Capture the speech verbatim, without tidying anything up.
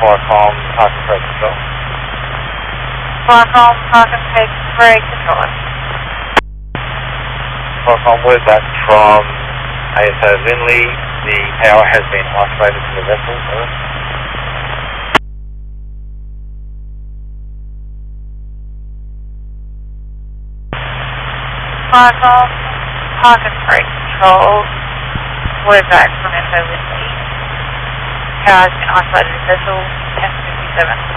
Qualcomm, Park and Brake Control. Qualcomm, Park and Brake Control. Qualcomm, word back from A S O Lindley. The power has been isolated from the vessel. Over. Qualcomm, Park and Brake Control. Word back from S O Lindley. Power has been isolated in vessel ten fifty-seven.